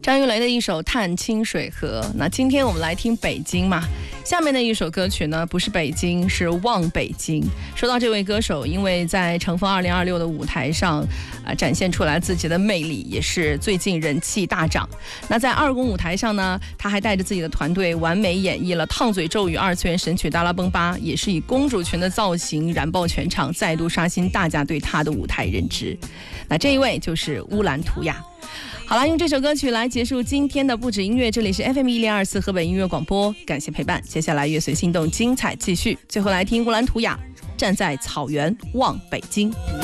张玉雷的一首《探清水河》。那今天我们来听北京嘛，下面的一首歌曲呢，不是北京，是望北京。说到这位歌手，因为在乘风2026的舞台上展现出来自己的魅力，也是最近人气大涨。那在二宫舞台上呢，他还带着自己的团队完美演绎了烫嘴咒语二次元神曲《达拉崩吧》，也是以公主裙的造型燃爆全场，再度刷新大家对他的舞台认知。那这一位就是乌兰图雅。好了，用这首歌曲来结束今天的不止音乐，这里是 FM1024 河北音乐广播，感谢陪伴。接下来乐随心动，精彩继续。最后来听乌兰图雅，站在草原望北京。